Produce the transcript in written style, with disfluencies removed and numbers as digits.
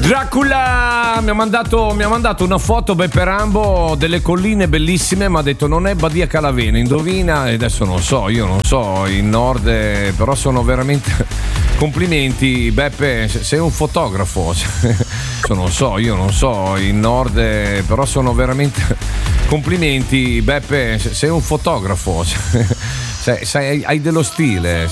Dracula mi ha mandato una foto Beppe Rambo delle colline bellissime, ma ha detto non è Badia Calavena, indovina, e adesso io non so il nord, però sono veramente complimenti Beppe, sei un fotografo. Io non so il nord, però sono veramente complimenti Beppe, sei un fotografo. Hai dello stile,